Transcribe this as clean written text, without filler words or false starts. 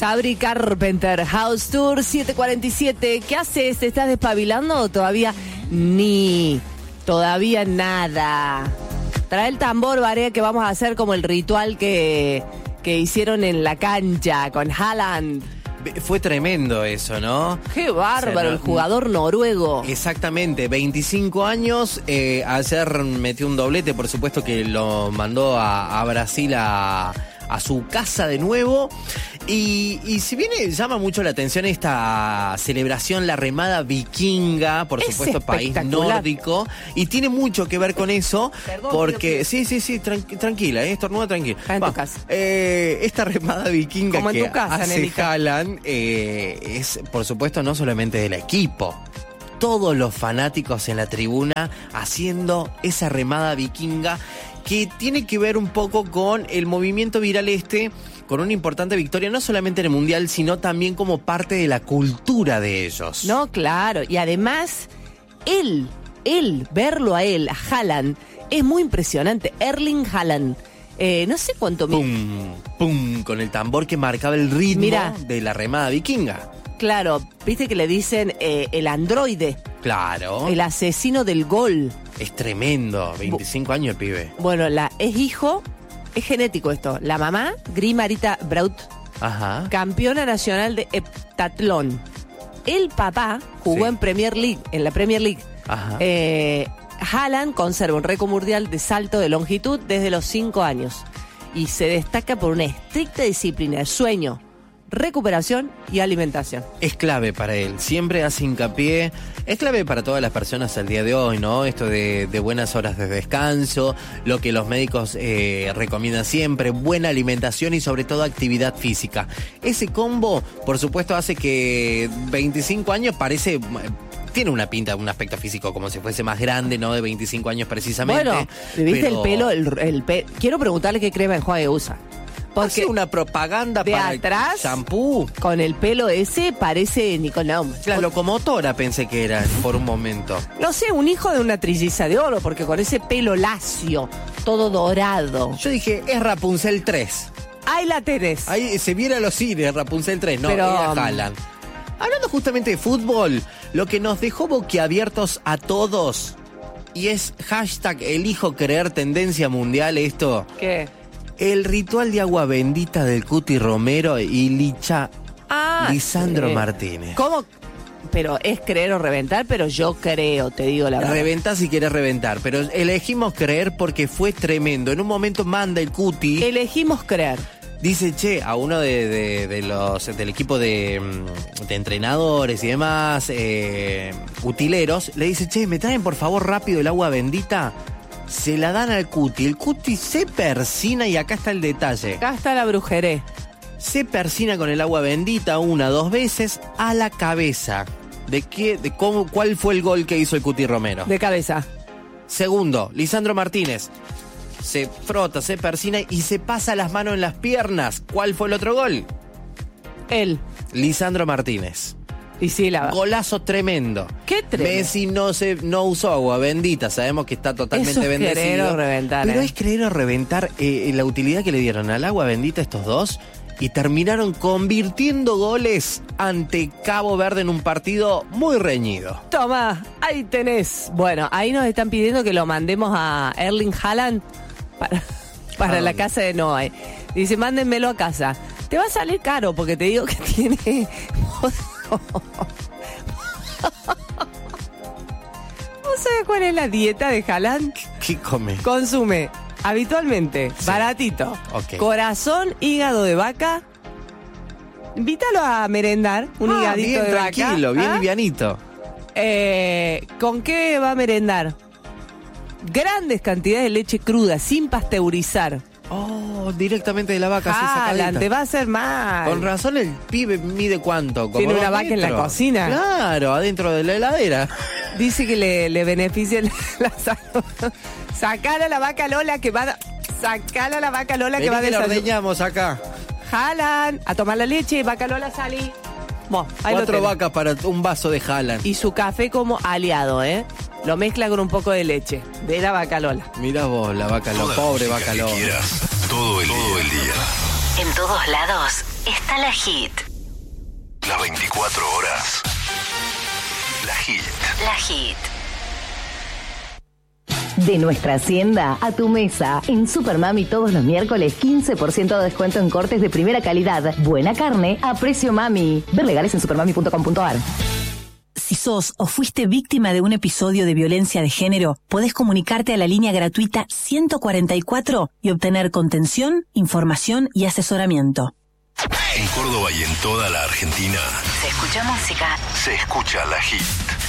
Sabri Carpenter, House Tour 747. ¿Qué haces? ¿Te estás despabilando o todavía todavía nada? Trae el tambor, Barea, que vamos a hacer como el ritual que hicieron en la cancha con Haaland. Fue tremendo eso, ¿no? ¡Qué bárbaro! El jugador noruego. Exactamente, 25 años. Ayer metió un doblete, por supuesto que lo mandó a Brasil a su casa de nuevo. Y si bien llama mucho la atención esta celebración, la remada vikinga, por supuesto, país nórdico, y tiene mucho que ver con eso. Perdón, porque sí, tranquila, estornuda tranquila. Está en tu casa. Esta remada vikinga como en que tu casa, hace nenita. Haaland es, por supuesto, no solamente del equipo. Todos los fanáticos en la tribuna haciendo esa remada vikinga que tiene que ver un poco con el movimiento viral con una importante victoria, no solamente en el Mundial, sino también como parte de la cultura de ellos. No, claro. Y además, verlo a él, a Haaland, es muy impresionante. Erling Haaland. No sé cuánto... Pum, pum, con el tambor que marcaba el ritmo de la remada vikinga. Claro, viste que le dicen el androide. Claro. El asesino del gol. Es tremendo, 25 años el pibe. Bueno, es genético esto. La mamá, Gry-Marita Braut, Ajá. campeona nacional de heptatlón. El papá jugó en la Premier League. Ajá. Haaland conserva un récord mundial de salto de longitud desde los 5 años y se destaca por una estricta disciplina de sueño, recuperación y alimentación. Es clave para él, siempre hace hincapié, es clave para todas las personas al día de hoy, ¿no? Esto de buenas horas de descanso, lo que los médicos recomiendan siempre, buena alimentación y sobre todo actividad física. Ese combo, por supuesto, hace que 25 años tiene una pinta, un aspecto físico como si fuese más grande, ¿no? De 25 años precisamente. Bueno, ¿viste el pelo? Quiero preguntarle qué crema enjuague usa. Porque hace una propaganda de para atrás, shampoo. Con el pelo ese parece Nicolau. La locomotora pensé que era por un momento. No sé, un hijo de una trilliza de oro, porque con ese pelo lacio, todo dorado. Yo dije, es Rapunzel 3. Ahí la tenés. Ahí se viera los cines, Rapunzel 3, no, pero, era Haaland. Hablando justamente de fútbol, lo que nos dejó boquiabiertos a todos, y es hashtag elijo creer tendencia mundial esto. ¿Qué? El ritual de agua bendita del Cuti Romero y Lisandro Martínez. ¿Cómo? Pero es creer o reventar, pero yo creo, te digo la verdad. Reventá si querés reventar, pero elegimos creer porque fue tremendo. En un momento manda el Cuti. Elegimos creer. Dice, a uno del equipo de entrenadores y demás, utileros, le dice, ¿me traen por favor rápido el agua bendita? Se la dan al Cuti. El Cuti se persina y acá está el detalle. Acá está la brujeré. Se persina con el agua bendita 1 o 2 veces a la cabeza. ¿Cuál fue el gol que hizo el Cuti Romero? De cabeza. Segundo, Lisandro Martínez. Se frota, se persina y se pasa las manos en las piernas. ¿Cuál fue el otro gol? Él. Lisandro Martínez. Y sí, golazo tremendo. ¿Qué tremendo? Messi no usó agua bendita, sabemos que está totalmente bendecido. Es creer o reventar. Pero es creer o reventar la utilidad que le dieron al agua bendita estos dos y terminaron convirtiendo goles ante Cabo Verde en un partido muy reñido. Toma, ahí tenés. Bueno, ahí nos están pidiendo que lo mandemos a Erling Haaland para la casa de Noah. Dice, mándenmelo a casa. Te va a salir caro porque te digo que tiene... ¿No sabes cuál es la dieta de Haaland? ¿Qué come? Consume habitualmente, baratito, corazón, hígado de vaca. Invítalo a merendar un higadito de vaca. Tranquilo, bien livianito. ¿Con qué va a merendar? Grandes cantidades de leche cruda, sin pasteurizar. Oh, directamente de la vaca. Haaland, te va a hacer mal. Con razón el pibe mide ¿cuánto? ¿Tiene una vaca en la cocina? Claro, adentro de la heladera. Dice que le beneficia la salud. Sacala a la vaca Lola que va Vení que va a que la desayunar. ordeñamos acá. Haaland, a tomar la leche, vaca Lola salí. Bueno, ahí 4 vacas para un vaso de Haaland. Y su café como aliado, Lo mezcla con un poco de leche de la vaca Lola. Mirá vos, la vaca Lola, pobre vaca Lola. Todo el día. En todos lados. está la Hit. Las 24 horas. La Hit. La Hit. De nuestra hacienda a tu mesa. En Supermami todos los miércoles 15% de descuento en cortes de primera calidad. Buena carne a precio mami. Ver legales en supermami.com.ar. Si sos o fuiste víctima de un episodio de violencia de género, podés comunicarte a la línea gratuita 144 y obtener contención, información y asesoramiento. En Córdoba y en toda la Argentina Se escucha música. se escucha la Hit.